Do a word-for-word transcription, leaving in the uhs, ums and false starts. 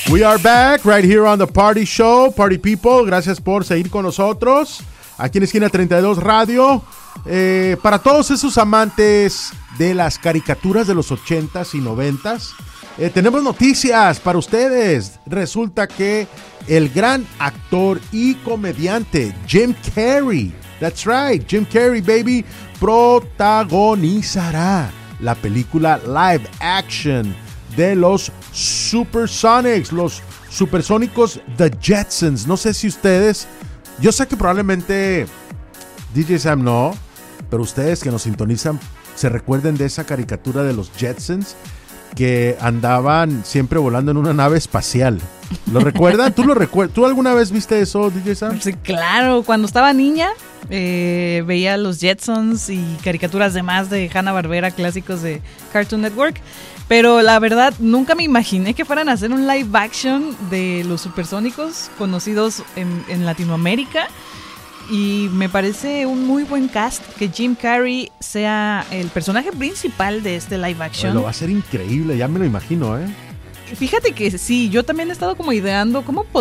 We are back right here on the Party Show. Party People, gracias por seguir con nosotros aquí en Esquina treinta y dos Radio. Eh, para todos esos amantes de las caricaturas de los ochentas y noventas, eh, tenemos noticias para ustedes. Resulta que el gran actor y comediante Jim Carrey, that's right, Jim Carrey, baby, protagonizará la película live action de los Supersonics, los Supersónicos The Jetsons. No sé si ustedes, yo sé que probablemente D J Sam no, pero ustedes que nos sintonizan se recuerden de esa caricatura de los Jetsons que andaban siempre volando en una nave espacial. ¿Lo recuerdan? ¿Tú lo recuerdas? ¿Tú alguna vez viste eso, D J Sam? Sí, claro. Cuando estaba niña eh, veía los Jetsons y caricaturas demás de Hanna-Barbera, clásicos de Cartoon Network. Pero la verdad, nunca me imaginé que fueran a hacer un live action de los Supersónicos conocidos en, en Latinoamérica. Y me parece un muy buen cast que Jim Carrey sea el personaje principal de este live action. Lo va a ser increíble, ya me lo imagino, ¿eh? Fíjate que sí, yo también he estado como ideando cómo po-